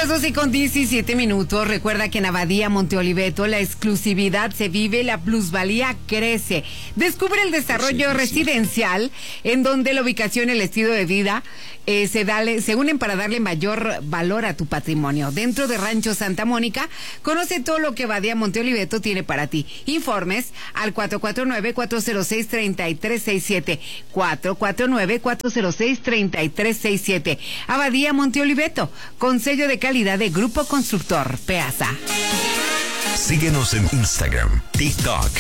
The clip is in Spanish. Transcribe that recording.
las 12:17. Recuerda que en Abadía Monte Oliveto la exclusividad se vive, la plusvalía crece. Descubre el desarrollo residencial en donde la ubicación y el estilo de vida se unen para darle mayor valor a tu patrimonio. Dentro de Rancho Santa Mónica, conoce todo lo que Abadía Monte Oliveto tiene para ti. Informes al 449-406-3367. 449-406-3367. Abadía Monte Oliveto, con sello de calidad de Grupo Constructor Peasa. Síguenos en Instagram, TikTok